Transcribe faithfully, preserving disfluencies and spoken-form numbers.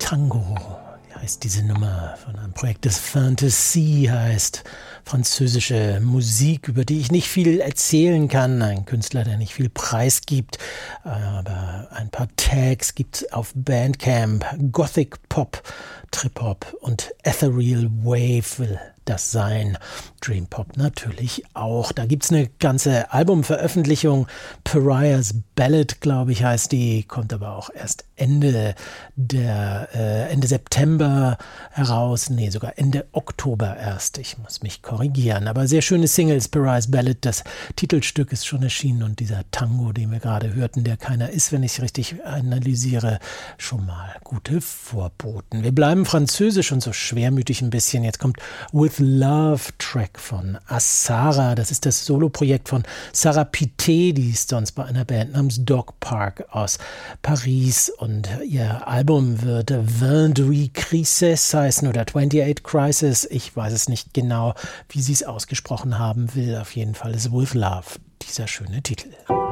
Tango heißt diese Nummer von einem Projekt, das Fantasy heißt. Französische Musik, über die ich nicht viel erzählen kann. Ein Künstler, der nicht viel preisgibt, aber ein paar Tags gibt's auf Bandcamp. Gothic Pop, Trip Hop und Ethereal Wave will das sein. Dream Pop natürlich auch. Da gibt's eine ganze Albumveröffentlichung. Pariah's Ballad, glaube ich, heißt die. Kommt aber auch erst Ende der äh, Ende September heraus. Nee, sogar Ende Oktober erst. Ich muss mich korrigieren. Aber sehr schöne Singles. Pariah's Ballad, das Titelstück ist schon erschienen und dieser Tango, den wir gerade hörten, der keiner ist, wenn ich es richtig analysiere, schon mal gute Vorboten. Wir bleiben französisch und so schwermütig ein bisschen. Jetzt kommt With Love Track von Asara. Das ist das Soloprojekt von Sarah Pité, die ist sonst bei einer Band namens Dog Park aus Paris und ihr Album wird vingt-huit Crises heißen oder achtundzwanzig Crisis. Ich weiß es nicht genau, wie sie es ausgesprochen haben will. Auf jeden Fall ist With Love dieser schöne Titel.